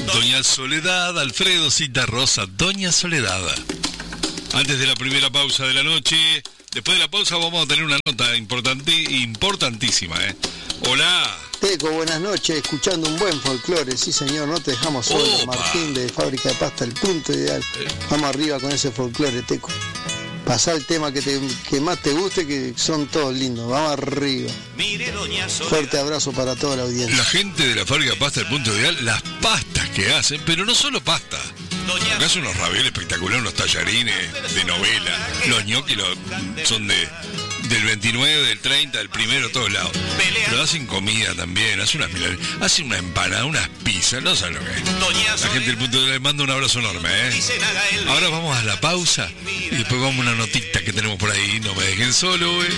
Doña Soledad, Alfredo Citarrosa, Doña Soledad. Antes de la primera pausa de la noche, después de la pausa vamos a tener una nota importantísima, ¿eh? Hola. Teco, buenas noches, escuchando un buen folclore, sí señor, no te dejamos solo. Opa. Martín de Fábrica de Pasta, El Punto Ideal. Vamos arriba con ese folclore, Teco. Pasá el tema que más te guste, que son todos lindos. Vamos arriba. Fuerte abrazo para toda la audiencia. La gente de la Fábrica de Pasta, El Punto Ideal, las pastas que hacen, pero no solo pasta. Acá hacen unos ravioles espectaculares, unos tallarines de novela. Los ñoquis son del 29, del 30, del primero, todos lados. Pero hacen comida también, hacen una empanada, unas pizzas, no saben lo que es. La gente del Punto Ideal, les manda un abrazo enorme, ¿eh? Ahora vamos a la pausa y después vamos a una notita que tenemos por ahí. No me dejen solo, ¿eh?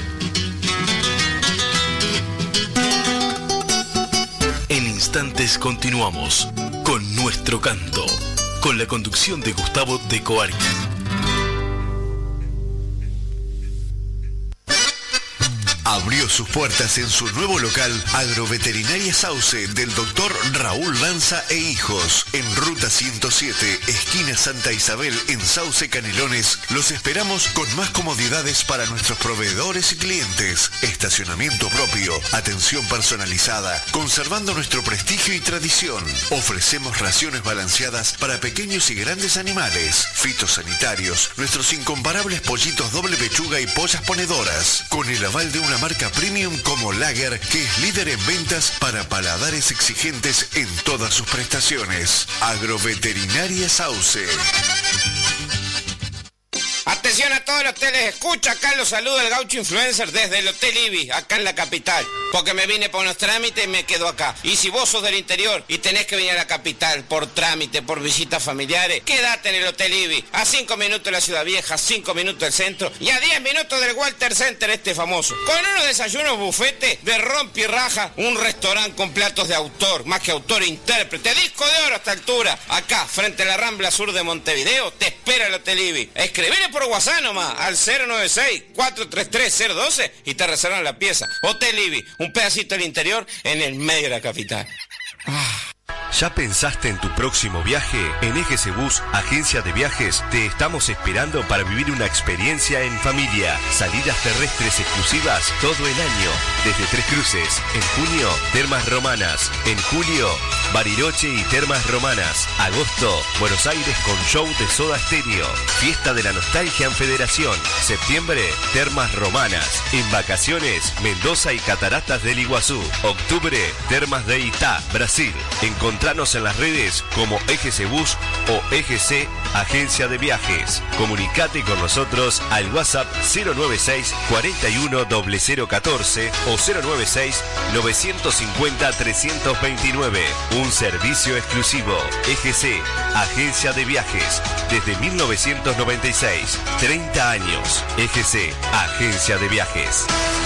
En instantes continuamos con Nuestro Canto, con la conducción de Gustavo de Coarca. Abrió sus puertas en su nuevo local Agroveterinaria Sauce del Dr. Raúl Lanza e Hijos. En Ruta 107, esquina Santa Isabel, en Sauce Canelones. Los esperamos con más comodidades para nuestros proveedores y clientes. Estacionamiento propio, atención personalizada, conservando nuestro prestigio y tradición. Ofrecemos raciones balanceadas para pequeños y grandes animales, fitosanitarios, nuestros incomparables pollitos doble pechuga y pollas ponedoras, con el aval de una marca premium como Lager, que es líder en ventas para paladares exigentes en todas sus prestaciones. Agroveterinaria Sauce. Atención a todos los hoteles, escucha, acá los saluda el Gaucho Influencer desde el Hotel Ibis, acá en la capital, porque me vine por unos trámites y me quedo acá. Y si vos sos del interior y tenés que venir a la capital por trámite, por visitas familiares, quédate en el Hotel Ibis, a 5 minutos de la Ciudad Vieja, 5 minutos del centro y a 10 minutos del Walter Center, este famoso. Con unos desayunos bufete de rompi raja, un restaurante con platos de autor, más que autor, intérprete, disco de oro a esta altura. Acá, frente a la Rambla Sur de Montevideo, te espera el Hotel Ibis. Escribile por WhatsApp nomás, al 096-433-012 y te reservan la pieza. Hotel Ibis, un pedacito del interior en el medio de la capital. ¿Ya pensaste en tu próximo viaje? En EGC Bus, agencia de viajes, te estamos esperando para vivir una experiencia en familia. Salidas terrestres exclusivas todo el año. Desde Tres Cruces. En junio, Termas Romanas. En julio, Bariloche y Termas Romanas. Agosto, Buenos Aires con show de Soda Stereo. Fiesta de la Nostalgia en Federación. Septiembre, Termas Romanas. En vacaciones, Mendoza y Cataratas del Iguazú. Octubre, Termas de Itá, Brasil. Encontranos en las redes como EGC Bus o EGC Agencia de Viajes. Comunicate con nosotros al WhatsApp 096 41 0014 o 096 950 329. Un servicio exclusivo. EGC Agencia de Viajes. Desde 1996. 30 años. EGC Agencia de Viajes.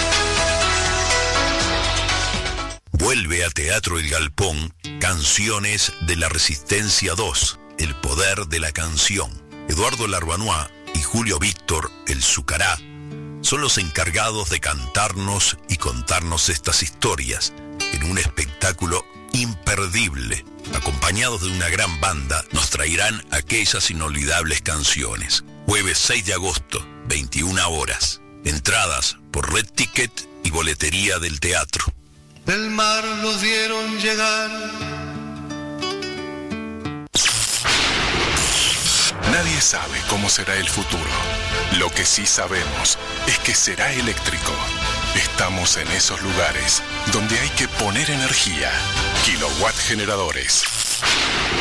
Vuelve a Teatro El Galpón, Canciones de la Resistencia 2, El Poder de la Canción. Eduardo Larbanois y Julio Víctor, el Zucará, son los encargados de cantarnos y contarnos estas historias en un espectáculo imperdible. Acompañados de una gran banda, nos traerán aquellas inolvidables canciones. Jueves 6 de agosto, 21 horas. Entradas por Red Ticket y boletería del teatro. Del mar los vieron llegar. Nadie sabe cómo será el futuro. Lo que sí sabemos es que será eléctrico. Estamos en esos lugares donde hay que poner energía. Kilowatt Generadores.